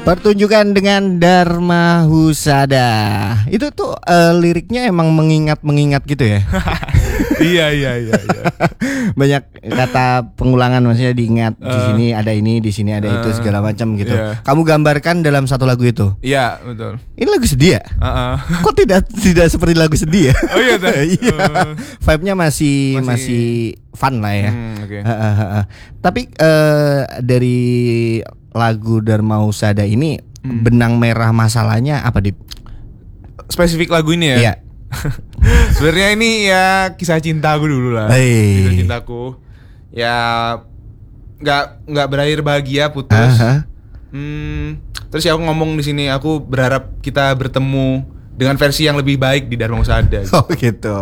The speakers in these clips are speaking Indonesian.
Pertunjukan dengan Dharma Husada. Itu tuh liriknya emang mengingat gitu ya. Iya. Banyak kata pengulangan, maksudnya diingat di sini ada ini, di sini ada itu segala macam gitu. Kamu gambarkan dalam satu lagu itu. Iya, betul. Ini lagu sedih ya? Kok tidak seperti lagu sedih ya? Oh iya, iya. Vibe-nya masih fun lah ya. Okay. Tapi dari lagu Dharma Husada ini benang merah masalahnya apa, Dip? Spesifik lagu ini ya? Iya. Sebenarnya ini ya kisah cintaku dulu lah. Kisah cintaku. Ya nggak berakhir bahagia, putus. Terus ya aku ngomong di sini, aku berharap kita bertemu dengan versi yang lebih baik di Dharma Husada. Gitu. Oh gitu.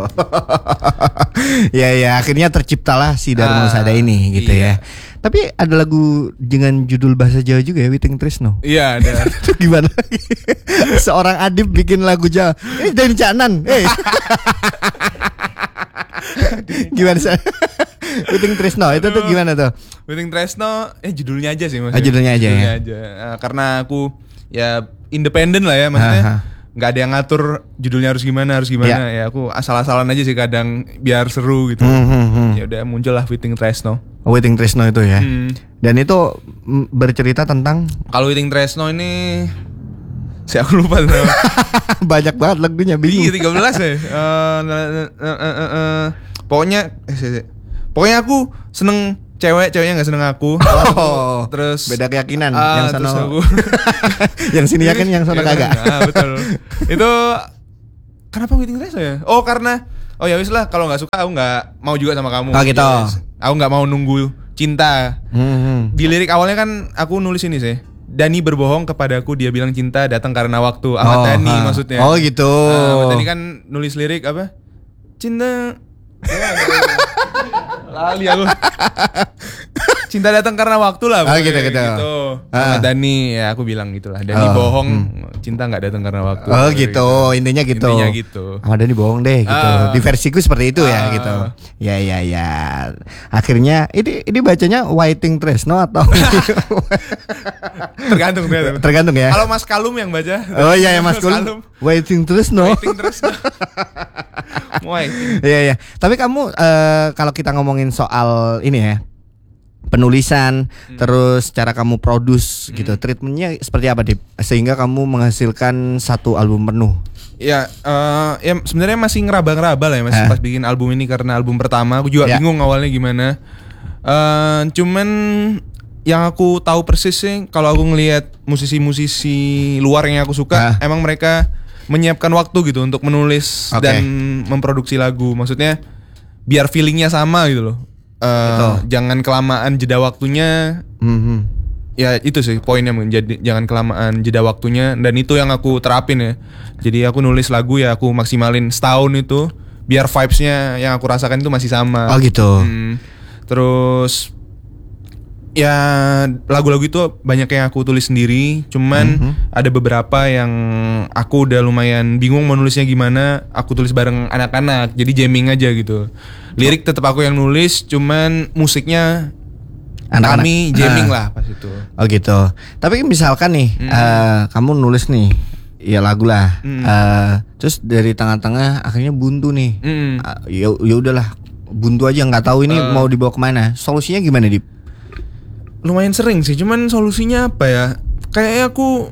Ya akhirnya terciptalah si Dharma Husada ini gitu ya. Tapi ada lagu dengan judul bahasa Jawa juga ya, Witing Tresno. Iya ada. Itu gimana? Seorang Adip bikin lagu Jawa. Ini dari Canan. Gimana sih? Witing Tresno itu tuh gimana tuh? Witing Tresno judulnya aja sih Mas. Judulnya aja ya. Karena aku ya independen lah ya, maksudnya nggak ada yang ngatur judulnya harus gimana ya aku asal-asalan aja sih kadang biar seru gitu. Ya udah muncul lah Witing Tresno. Witing Tresno itu ya. Dan itu bercerita tentang, kalau Witing Tresno ini aku lupa banyak banget lagunya, bingung. 13 ya. Pokoknya aku seneng ceweknya nggak seneng aku. Terus beda keyakinan. Yang sana yang sini yakin, yang sana kagak. Betul. Itu kenapa Witing Tresno ya? Karena ya wis lah, kalau nggak suka aku nggak mau juga sama kamu. Gitu. Yes. Aku nggak mau nunggu cinta. Di lirik awalnya kan aku nulis ini sih. Dani berbohong kepadaku, dia bilang cinta datang karena waktu. Ahmad Dhani maksudnya. Oh gitu. Ahmad Dhani kan nulis lirik apa? Cinta. Lali aku. Cinta datang karena waktu lah. Gitu. Ahmad Dhani ya aku bilang gitulah. Dani bohong, cinta nggak datang karena waktu. Gitu. Intinya gitu. Ahmad Dhani bohong deh gitu. Di versiku seperti itu ya gitu. Ya. Akhirnya ini bacanya Witing Tresno atau Tergantung ya. Kalau Mas Kalum yang baca. Oh iya ya, Mas Kalum. Witing Tresno. Iya. Tapi kamu kalau kita ngomongin soal ini ya, penulisan, terus cara kamu produce gitu, treatmentnya seperti apa, Dip? Sehingga kamu menghasilkan satu album penuh. Ya sebenarnya masih ngeraba-ngeraba lah ya Mas, pas bikin album ini, karena album pertama aku juga bingung awalnya gimana. Cuman yang aku tahu persis sih, kalau aku ngelihat musisi-musisi luar yang aku suka, emang mereka menyiapkan waktu gitu untuk menulis dan memproduksi lagu. Maksudnya biar feelingnya sama gitu loh. Jangan kelamaan jeda waktunya. Ya itu sih poinnya, jangan kelamaan jeda waktunya. Dan itu yang aku terapin ya. Jadi aku nulis lagu ya aku maksimalin setahun itu, biar vibes-nya yang aku rasakan itu masih sama. Oh gitu. Terus ya lagu-lagu itu banyak yang aku tulis sendiri. Cuman ada beberapa yang aku udah lumayan bingung mau nulisnya gimana, aku tulis bareng anak-anak, jadi jamming aja gitu. Lirik tetap aku yang nulis, cuman musiknya anak-anak. Kami jamming lah pas itu. Oh gitu. Tapi misalkan nih kamu nulis nih ya lagu lah, terus dari tengah-tengah akhirnya buntu nih. Ya udahlah, buntu aja, nggak tahu ini mau dibawa kemana. Solusinya gimana, Dip? Lumayan sering sih, cuman solusinya apa ya? Kayaknya aku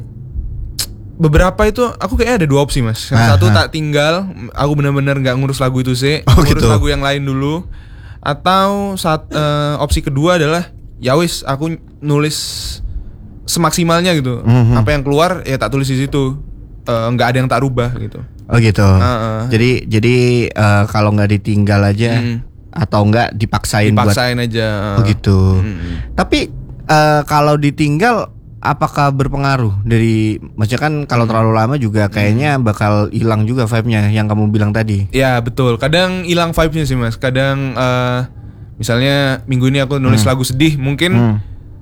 beberapa itu aku kayak ada dua opsi Mas. Yang satu tak tinggal, aku benar-benar nggak ngurus lagu itu sih, ngurus lagu yang lain dulu. Atau opsi kedua adalah ya wis aku nulis semaksimalnya gitu. Apa yang keluar ya tak tulis di situ, nggak ada yang tak rubah gitu. Oh gitu. Jadi kalau nggak ditinggal aja atau enggak dipaksain aja. Oh gitu. Tapi kalau ditinggal apakah berpengaruh dari, maksudnya kan kalau terlalu lama juga kayaknya bakal hilang juga vibe-nya yang kamu bilang tadi. Ya betul. Kadang hilang vibe-nya sih Mas. Kadang misalnya minggu ini aku nulis lagu sedih, mungkin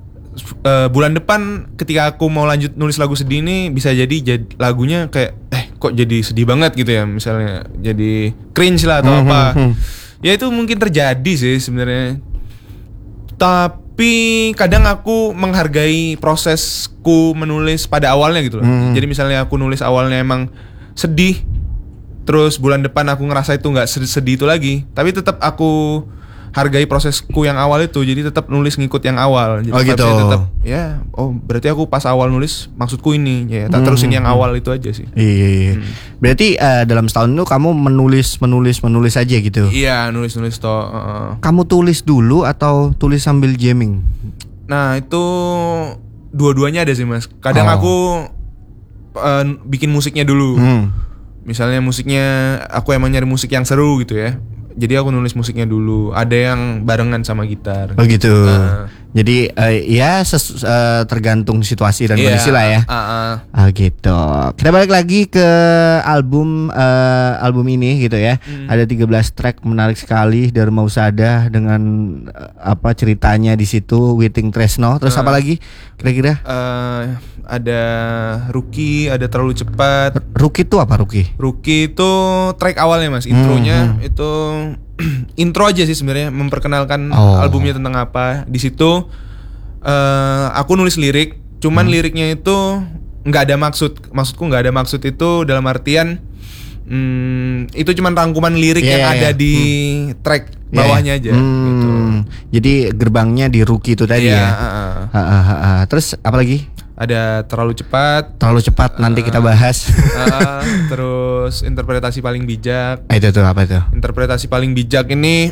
bulan depan ketika aku mau lanjut nulis lagu sedih ini bisa jadi lagunya kayak kok jadi sedih banget gitu ya, misalnya jadi cringe lah atau apa. Ya itu mungkin terjadi sih sebenarnya. Tapi Tapi kadang aku menghargai prosesku menulis pada awalnya gitu loh. Jadi misalnya aku nulis awalnya emang sedih, terus bulan depan aku ngerasa itu nggak sedih itu lagi, tapi tetap aku hargai prosesku yang awal itu, jadi tetap nulis ngikut yang awal. Jadi gitu. Tetap ya, berarti aku pas awal nulis maksudku ini, ya tak terusin yang awal itu aja sih. Iya. Berarti dalam setahun itu kamu menulis aja gitu. Iya, nulis toh. Kamu tulis dulu atau tulis sambil jamming? Nah itu dua-duanya ada sih mas. Kadang aku bikin musiknya dulu. Misalnya musiknya aku emang nyari musik yang seru gitu ya. Jadi aku nulis musiknya dulu. Ada yang barengan sama gitar. Oh gitu. Jadi ya tergantung situasi dan kondisi lah ya. Gitu. Kita balik lagi ke album ini gitu ya. Ada 13 track menarik sekali. Dharma Usada dengan apa ceritanya di situ, Witing Tresno. Terus apa lagi kira-kira? Ada Rookie, ada Terlalu Cepat. Rookie itu apa Rookie? Rookie itu track awalnya mas. Intronya itu intro aja sih sebenarnya, memperkenalkan albumnya tentang apa. Di situ aku nulis lirik, cuman liriknya itu nggak ada maksudku nggak ada maksud itu dalam artian itu cuman rangkuman lirik yang ada di track bawahnya aja. Gitu. Jadi gerbangnya di Rookie itu tadi ya. Terus apa lagi? Ada Terlalu Cepat nanti kita bahas. Terus Interpretasi Paling Bijak. Itu tuh apa itu? Interpretasi Paling Bijak ini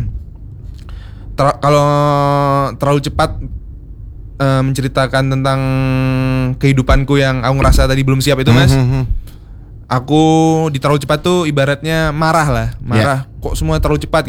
kalau Terlalu Cepat menceritakan tentang kehidupanku yang aku ngerasa tadi belum siap itu mas. Aku di Terlalu Cepat tuh ibaratnya marah. Kok semua terlalu cepat